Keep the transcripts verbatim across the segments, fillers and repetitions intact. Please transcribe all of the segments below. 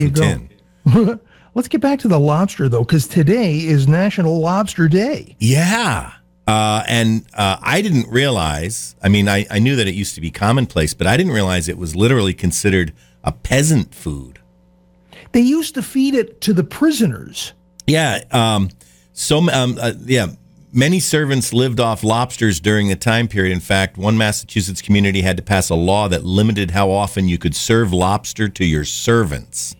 You from go. tin. Let's get back to the lobster, though, because today is National Lobster Day. Yeah. Uh, and uh, I didn't realize, I mean, I, I knew that it used to be commonplace, but I didn't realize it was literally considered a peasant food. They used to feed it to the prisoners. Yeah. Um, so, um, uh, yeah, many servants lived off lobsters during the time period. In fact, one Massachusetts community had to pass a law that limited how often you could serve lobster to your servants.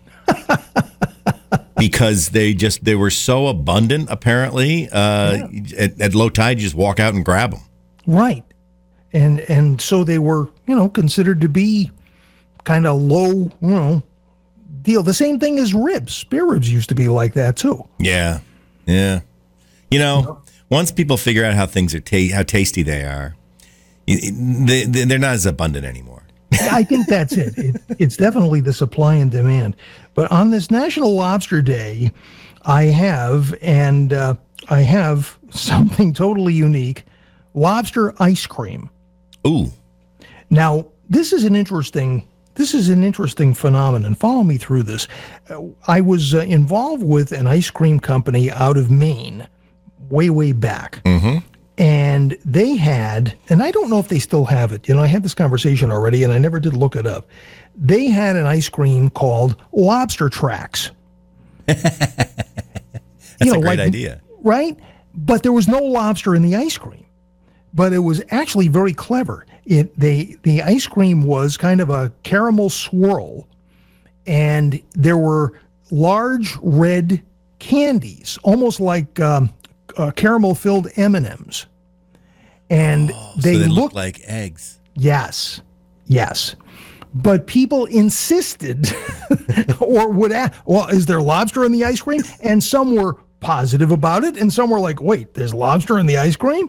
Because they just they were so abundant, apparently. Uh, yeah. at, at low tide, you just walk out and grab them. Right, and and so they were, you know, considered to be kind of low, you know, deal. The same thing as ribs. Spare ribs used to be like that too. Yeah, yeah. You know, you know? Once people figure out how things are ta- how tasty they are, they, they're not as abundant anymore. I think that's it. it. It's definitely the supply and demand. But on this National Lobster Day, I have, and uh, I have something totally unique, lobster ice cream. Ooh. Now, this is an interesting, this is an interesting phenomenon. Follow me through this. Uh, I was uh, involved with an ice cream company out of Maine, way, way back. Mm-hmm. And they had, and I don't know if they still have it. You know, I had this conversation already, and I never did look it up. They had an ice cream called Lobster Tracks. That's you know, a great like, idea. Right? But there was no lobster in the ice cream. But it was actually very clever. It they the ice cream was kind of a caramel swirl, and there were large red candies, almost like um, uh, caramel-filled M and M's. And oh, they, so they looked look like eggs. Yes, yes. But people insisted, or would ask, well, is there lobster in the ice cream? And some were positive about it, and some were like, wait, there's lobster in the ice cream?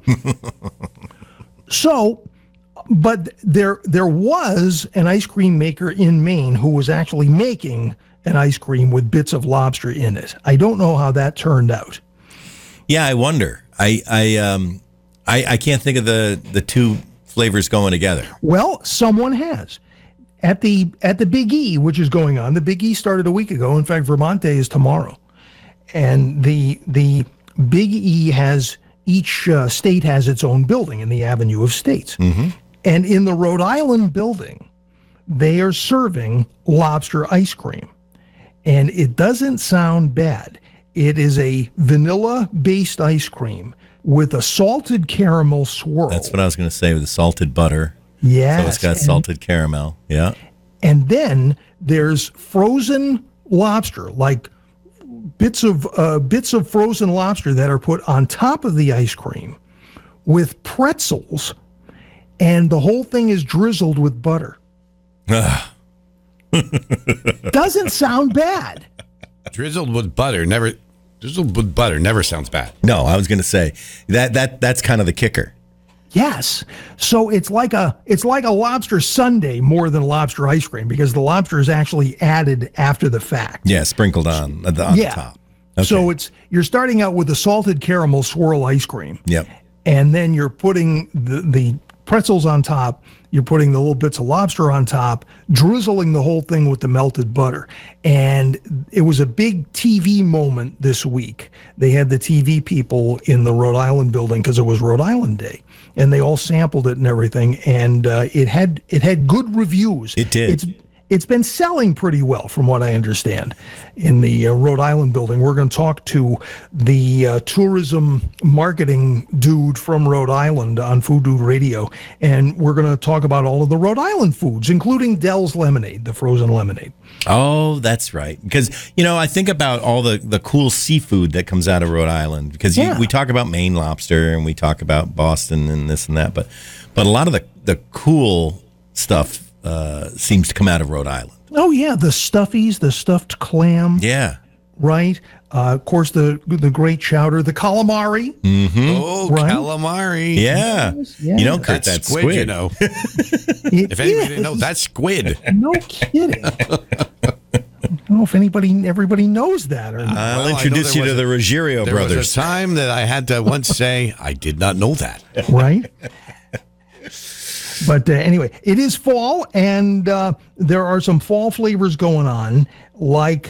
So, but there there was an ice cream maker in Maine who was actually making an ice cream with bits of lobster in it. I don't know how that turned out. Yeah, I wonder. I I um I, I can't think of the, the two flavors going together. Well, someone has. At the at the Big E, which is going on, the Big E started a week ago. In fact, Vermont Day is tomorrow, and the the Big E has each uh, state has its own building in the Avenue of States, mm-hmm. and in the Rhode Island building, they are serving lobster ice cream, and it doesn't sound bad. It is a vanilla-based ice cream with a salted caramel swirl. That's what I was going to say, with the salted butter. Yes. So it's got and, salted caramel. Yeah. And then there's frozen lobster, like bits of uh, bits of frozen lobster that are put on top of the ice cream with pretzels, and the whole thing is drizzled with butter. Doesn't sound bad. Drizzled with butter never drizzled with butter never sounds bad. No, I was going to say that that that's kind of the kicker. Yes. So it's like a it's like a lobster sundae more than lobster ice cream, because the lobster is actually added after the fact. Yeah, sprinkled on, on yeah. the top. Okay. So it's you're starting out with the salted caramel swirl ice cream. Yep. And then you're putting the, the pretzels on top. You're putting the little bits of lobster on top, drizzling the whole thing with the melted butter. And it was a big T V moment this week. They had the T V people in the Rhode Island building because it was Rhode Island Day, and they all sampled it and everything. And uh, it had it had good reviews. It did. It's it's been selling pretty well, from what I understand, in the uh, Rhode Island building. We're going to talk to the uh, tourism marketing dude from Rhode Island on Food Dude Radio, and we're going to talk about all of the Rhode Island foods, including Dell's Lemonade, the frozen lemonade. Oh, that's right. Because, you know, I think about all the, the cool seafood that comes out of Rhode Island, because you, Yeah. we talk about Maine lobster and we talk about Boston and this and that, but but a lot of the, the cool stuff uh, seems to come out of Rhode Island. Oh, yeah, the stuffies, the stuffed clam, Yeah. right? Uh, of course, the the great chowder, the calamari. Mm-hmm. Oh, Right? calamari. Yeah. Yes, yeah. You know, Kurt, That's, that's squid, squid. you know. It If anybody is. didn't know, that's squid. No kidding. I don't know if anybody, everybody knows that or not. I'll Well, I know introduce there you to was the Ruggiero There brothers. was a time that I had to once say, I did not know that. Right? But uh, anyway, it is fall, and uh, there are some fall flavors going on, like